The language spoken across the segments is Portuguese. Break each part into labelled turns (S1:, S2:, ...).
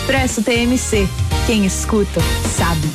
S1: Expresso TMC. Quem escuta, sabe.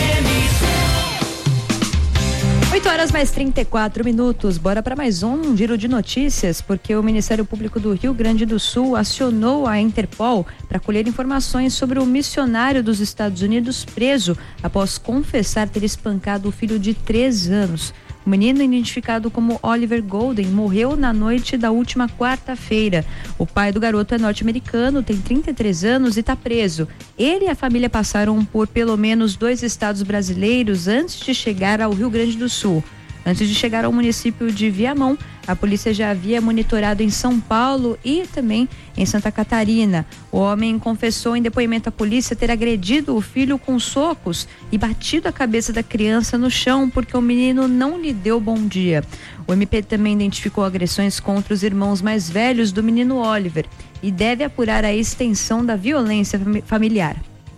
S2: 8h mais 34. Bora para mais um giro de notícias, porque o Ministério Público do Rio Grande do Sul acionou a Interpol para colher informações sobre o missionário dos Estados Unidos preso após confessar ter espancado o filho de 3 anos. O menino, identificado como Oliver Golden, morreu na noite da última quarta-feira. O pai do garoto é norte-americano, tem 33 anos e está preso. Ele e a família passaram por pelo menos 2 estados brasileiros antes de chegar ao Rio Grande do Sul. Antes de chegar ao município de Viamão, a polícia já havia monitorado em São Paulo e também em Santa Catarina. O homem confessou em depoimento à polícia ter agredido o filho com socos e batido a cabeça da criança no chão porque o menino não lhe deu bom dia. O MP também identificou agressões contra os irmãos mais velhos do menino Oliver e deve apurar a extensão da violência familiar.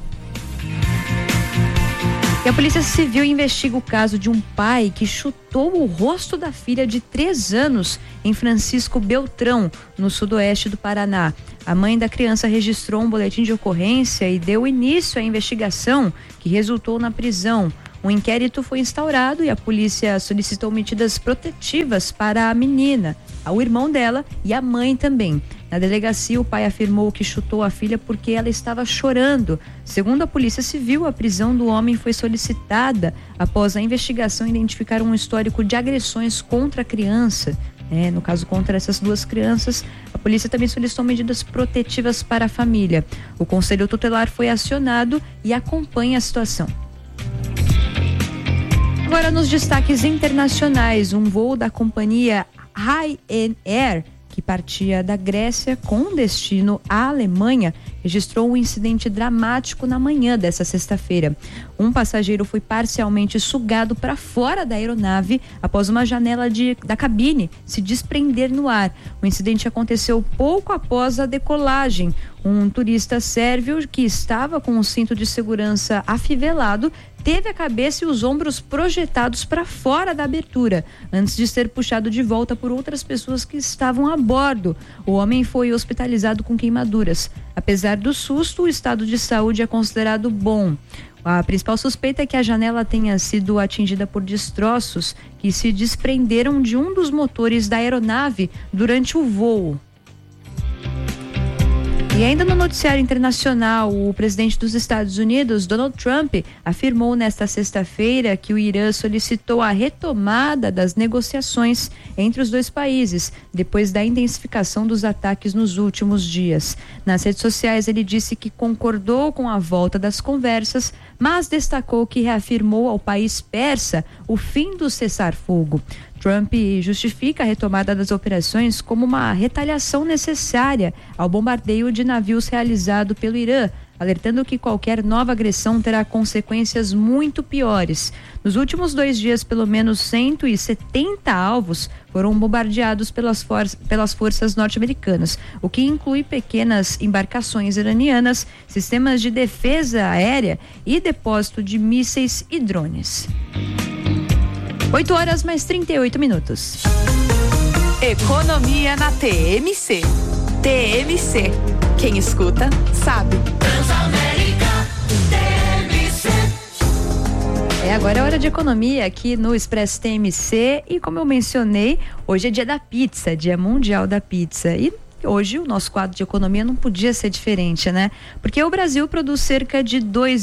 S2: E a Polícia Civil investiga o caso de um pai que chutou o rosto da filha de 3 anos em Francisco Beltrão, no sudoeste do Paraná. A mãe da criança registrou um boletim de ocorrência e deu início à investigação, que resultou na prisão. Um inquérito foi instaurado e a polícia solicitou medidas protetivas para a menina, ao irmão dela e a mãe também. Na delegacia, o pai afirmou que chutou a filha porque ela estava chorando. Segundo a Polícia Civil, a prisão do homem foi solicitada após a investigação identificar um histórico de agressões contra a criança. No caso, contra essas 2 crianças, a polícia também solicitou medidas protetivas para a família. O Conselho Tutelar foi acionado e acompanha a situação. Agora, nos destaques internacionais, um voo da companhia Ryanair, que partia da Grécia com destino à Alemanha, registrou um incidente dramático na manhã dessa sexta-feira. Um passageiro foi parcialmente sugado para fora da aeronave após uma janela da cabine se desprender no ar. O incidente aconteceu pouco após a decolagem. Um turista sérvio que estava com um cinto de segurança afivelado teve a cabeça e os ombros projetados para fora da abertura, antes de ser puxado de volta por outras pessoas que estavam a bordo. O homem foi hospitalizado com queimaduras. Apesar do susto, o estado de saúde é considerado bom. A principal suspeita é que a janela tenha sido atingida por destroços que se desprenderam de um dos motores da aeronave durante o voo. E ainda no noticiário internacional, o presidente dos Estados Unidos, Donald Trump, afirmou nesta sexta-feira que o Irã solicitou a retomada das negociações entre os 2 países, depois da intensificação dos ataques nos últimos dias. Nas redes sociais, ele disse que concordou com a volta das conversas, mas destacou que reafirmou ao país persa o fim do cessar-fogo. Trump justifica a retomada das operações como uma retaliação necessária ao bombardeio de navios realizado pelo Irã, alertando que qualquer nova agressão terá consequências muito piores. Nos últimos 2 dias, pelo menos 170 alvos foram bombardeados pelas forças norte-americanas, o que inclui pequenas embarcações iranianas, sistemas de defesa aérea e depósito de mísseis e drones. 8h mais 38.
S1: Economia na TMC. TMC. Quem escuta, sabe.
S3: Transamérica TMC.
S2: Agora é hora de economia aqui no Expresso TMC e, como eu mencionei, hoje é dia da pizza, dia mundial da pizza. E hoje o nosso quadro de economia não podia ser diferente, né? Porque o Brasil produz cerca de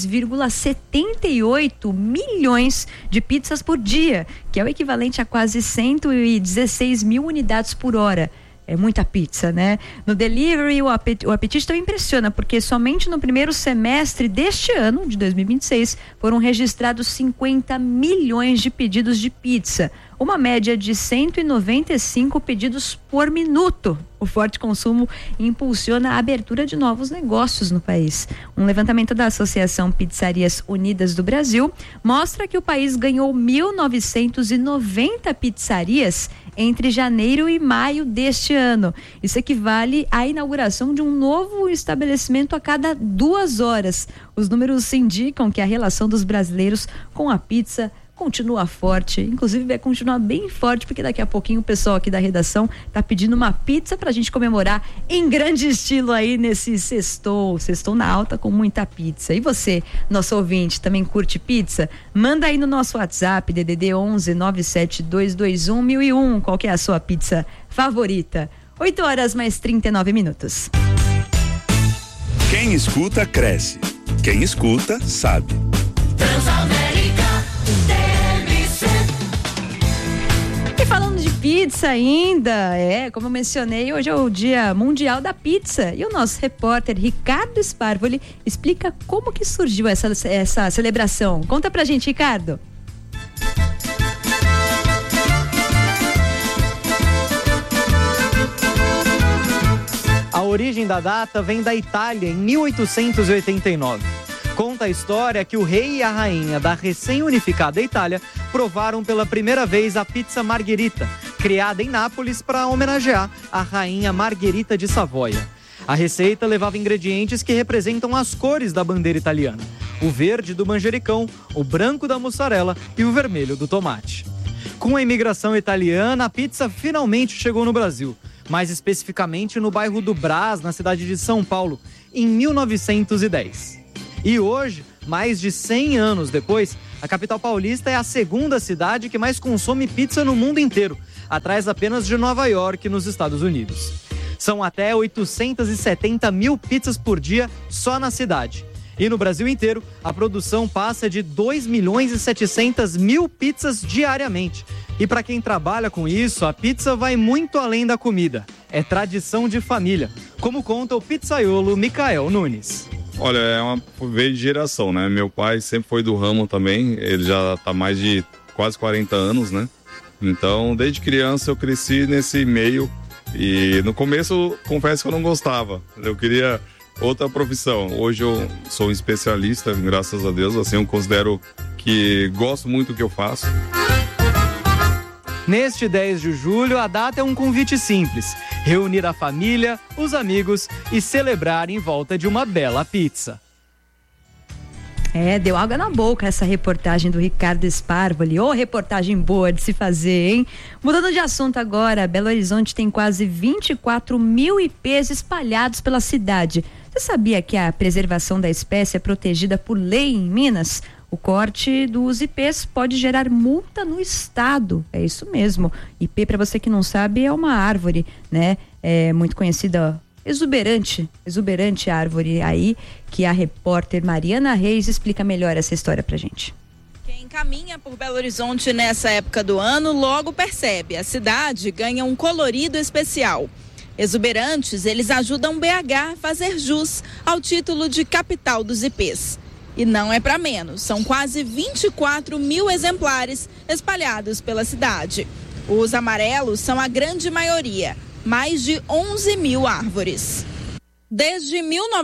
S2: 2,78 milhões de pizzas por dia, que é o equivalente a quase 116 mil unidades por hora. É muita pizza, né? No delivery, o apetite também impressiona, porque somente no primeiro semestre deste ano, de 2026, foram registrados 50 milhões de pedidos de pizza, uma média de 195 pedidos por minuto. O forte consumo impulsiona a abertura de novos negócios no país. Um levantamento da Associação Pizzarias Unidas do Brasil mostra que o país ganhou 1.990 pizzarias entre janeiro e maio deste ano. Isso equivale à inauguração de um novo estabelecimento a cada 2 horas. Os números indicam que a relação dos brasileiros com a pizza continua forte, inclusive vai continuar bem forte, porque daqui a pouquinho o pessoal aqui da redação tá pedindo uma pizza pra gente comemorar em grande estilo aí nesse sextou na alta com muita pizza. E você, nosso ouvinte, também curte pizza? Manda aí no nosso WhatsApp, DDD 11 97221 1001, qual que é a sua pizza favorita? 8h mais 39 minutos.
S4: Quem escuta, cresce. Quem escuta, sabe.
S3: Transamérica TMC.
S2: E falando de pizza ainda, como eu mencionei, hoje é o Dia Mundial da Pizza. E o nosso repórter Ricardo Sparvoli explica como que surgiu essa celebração. Conta pra gente, Ricardo.
S5: A origem da data vem da Itália, em 1889. Conta a história que o rei e a rainha da recém-unificada Itália provaram pela primeira vez a pizza Margherita, criada em Nápoles para homenagear a rainha Margherita de Savoia. A receita levava ingredientes que representam as cores da bandeira italiana: o verde do manjericão, o branco da mussarela e o vermelho do tomate. Com a imigração italiana, a pizza finalmente chegou no Brasil, mais especificamente no bairro do Brás, na cidade de São Paulo, em 1910. E hoje, mais de 100 anos depois, a capital paulista é a segunda cidade que mais consome pizza no mundo inteiro, atrás apenas de Nova York, nos Estados Unidos. São até 870 mil pizzas por dia só na cidade. E no Brasil inteiro, a produção passa de 2.700.000 pizzas diariamente. E para quem trabalha com isso, a pizza vai muito além da comida. É tradição de família, como conta o pizzaiolo Micael Nunes.
S6: Olha, veio de geração, né? Meu pai sempre foi do ramo também, ele já está mais de quase 40 anos, né? Então, desde criança eu cresci nesse meio e no começo, confesso que eu não gostava. Eu queria outra profissão. Hoje eu sou um especialista, graças a Deus, assim, eu considero que gosto muito do que eu faço.
S5: Neste 10 de julho, a data é um convite simples: reunir a família, os amigos e celebrar em volta de uma bela pizza.
S2: Deu água na boca essa reportagem do Ricardo Sparvoli. Reportagem boa de se fazer, hein? Mudando de assunto agora, Belo Horizonte tem quase 24 mil ipês espalhados pela cidade. Você sabia que a preservação da espécie é protegida por lei em Minas? O corte dos ipês pode gerar multa no estado. É isso mesmo. Ipê, para você que não sabe, é uma árvore, né? É muito conhecida, exuberante árvore aí, que a repórter Mariana Reis explica melhor essa história pra gente.
S7: Quem caminha por Belo Horizonte nessa época do ano logo percebe, a cidade ganha um colorido especial. Exuberantes, eles ajudam BH a fazer jus ao título de capital dos ipês. E não é para menos, são quase 24 mil exemplares espalhados pela cidade. Os amarelos são a grande maioria, mais de 11 mil árvores. Desde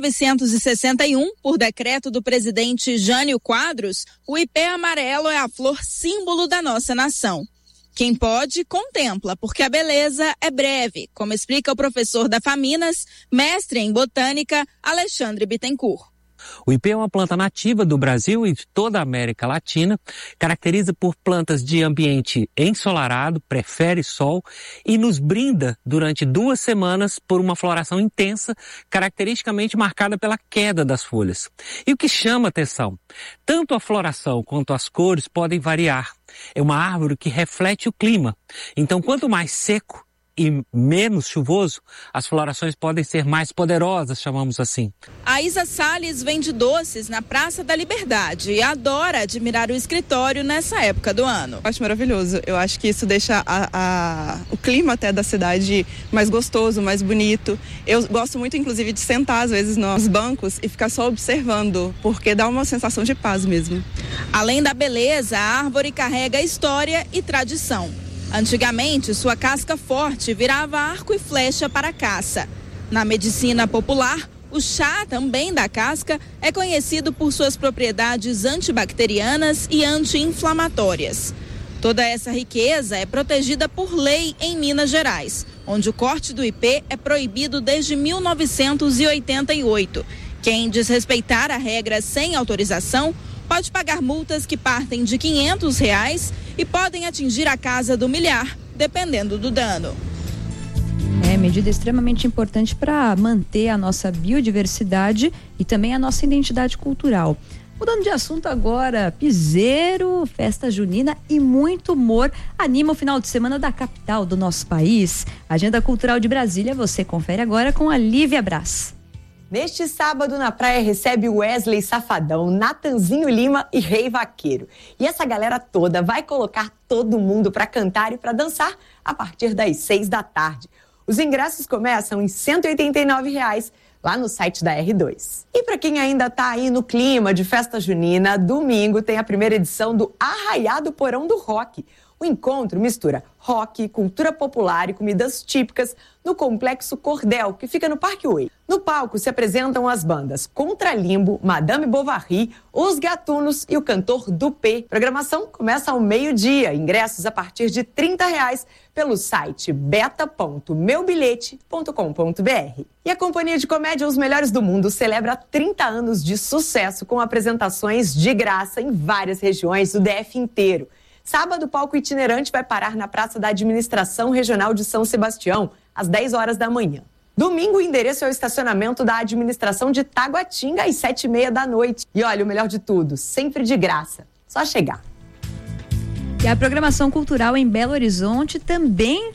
S7: 1961, por decreto do presidente Jânio Quadros, o ipê amarelo é a flor símbolo da nossa nação. Quem pode, contempla, porque a beleza é breve, como explica o professor da Faminas, mestre em botânica, Alexandre Bittencourt.
S8: O ipê é uma planta nativa do Brasil e de toda a América Latina, caracteriza por plantas de ambiente ensolarado, prefere sol e nos brinda durante 2 semanas por uma floração intensa, caracteristicamente marcada pela queda das folhas. E o que chama atenção? Tanto a floração quanto as cores podem variar. É uma árvore que reflete o clima. Então, quanto mais seco e menos chuvoso, as florações podem ser mais poderosas, chamamos assim.
S7: A Isa Salles vende doces na Praça da Liberdade e adora admirar o escritório nessa época do ano.
S9: Eu acho maravilhoso. Eu acho que isso deixa o clima até da cidade mais gostoso, mais bonito. Eu gosto muito, inclusive, de sentar às vezes nos bancos e ficar só observando, porque dá uma sensação de paz mesmo.
S7: Além da beleza, a árvore carrega história e tradição. Antigamente, sua casca forte virava arco e flecha para a caça. Na medicina popular, o chá, também da casca, é conhecido por suas propriedades antibacterianas e anti-inflamatórias. Toda essa riqueza é protegida por lei em Minas Gerais, onde o corte do ipê é proibido desde 1988. Quem desrespeitar a regra sem autorização pode pagar multas que partem de R$500 e podem atingir a casa do milhar, dependendo do dano.
S2: Medida extremamente importante para manter a nossa biodiversidade e também a nossa identidade cultural. Mudando de assunto agora, piseiro, festa junina e muito humor anima o final de semana da capital do nosso país. Agenda Cultural de Brasília, você confere agora com a Lívia Brás.
S10: Neste sábado na praia recebe Wesley Safadão, Natanzinho Lima e Rei Vaqueiro. E essa galera toda vai colocar todo mundo para cantar e para dançar a partir das 6 da tarde. Os ingressos começam em R$ 189 lá no site da R2. E para quem ainda está aí no clima de festa junina, domingo tem a primeira edição do Arraiado Porão do Rock. O encontro mistura rock, cultura popular e comidas típicas no Complexo Cordel, que fica no Parque Oi. No palco se apresentam as bandas Contralimbo, Madame Bovary, Os Gatunos e o cantor Dupê. A programação começa ao meio-dia, ingressos a partir de R$ 30 pelo site beta.meubilhete.com.br. E a Companhia de Comédia Os Melhores do Mundo celebra 30 anos de sucesso com apresentações de graça em várias regiões do DF inteiro. Sábado, o palco itinerante vai parar na Praça da Administração Regional de São Sebastião, às 10 horas da manhã. Domingo, o endereço é o estacionamento da administração de Taguatinga, às 7h30 da noite. E olha, o melhor de tudo, sempre de graça. Só chegar.
S2: E a programação cultural em Belo Horizonte também